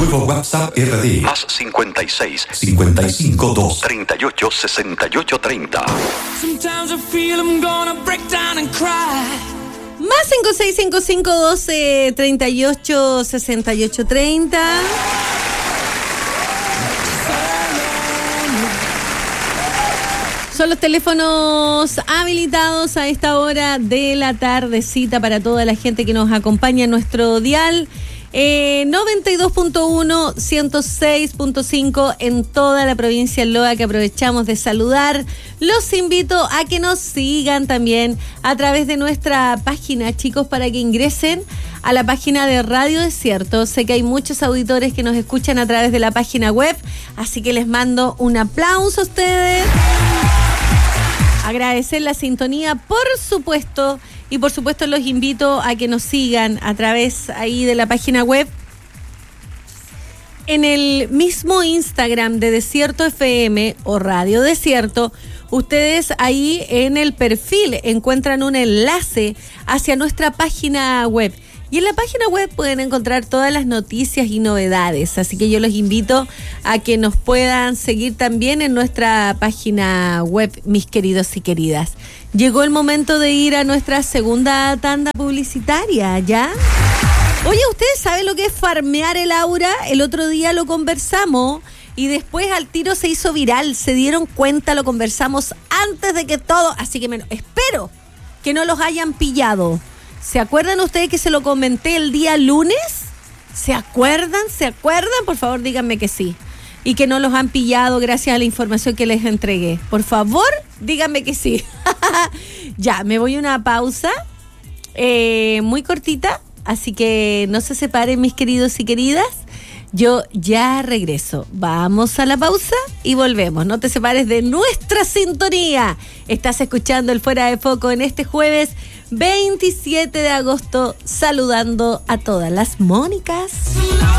Nuevo WhatsApp RD. Más 56 55 2 38 68 30. Sometimes I feel I'm gonna break down and cry. Más 5655 12 38 68 30. Son los teléfonos habilitados a esta hora de la tardecita para toda la gente que nos acompaña en nuestro dial. 92.1, 106.5 en toda la provincia de Loa, que aprovechamos de saludar. Los invito a que nos sigan también a través de nuestra página, chicos, para que ingresen a la página de Radio Desierto. Sé que hay muchos auditores que nos escuchan a través de la página web, así que les mando un aplauso a ustedes. Agradecer la sintonía, por supuesto, y por supuesto los invito a que nos sigan a través ahí de la página web. En el mismo Instagram de Desierto FM o Radio Desierto, ustedes ahí en el perfil encuentran un enlace hacia nuestra página web. Y en la página web pueden encontrar todas las noticias y novedades. Así que yo los invito a que nos puedan seguir también en nuestra página web, mis queridos y queridas. Llegó el momento de ir a nuestra segunda tanda publicitaria, ¿ya? Oye, ¿ustedes saben lo que es farmear el aura? El otro día lo conversamos y después al tiro se hizo viral. Se dieron cuenta, lo conversamos antes de que todo... Así que espero que no los hayan pillado. ¿Se acuerdan ustedes que se lo comenté el día lunes? ¿Se acuerdan? ¿Se acuerdan? Por favor, díganme que sí. Y que no los han pillado gracias a la información que les entregué. Por favor, díganme que sí. Ya, me voy a una pausa muy cortita. Así que no se separen, mis queridos y queridas. Yo ya regreso. Vamos a la pausa y volvemos. No te separes de nuestra sintonía. Estás escuchando el Fuera de Foco en este jueves 27 de agosto, saludando a todas las Mónicas.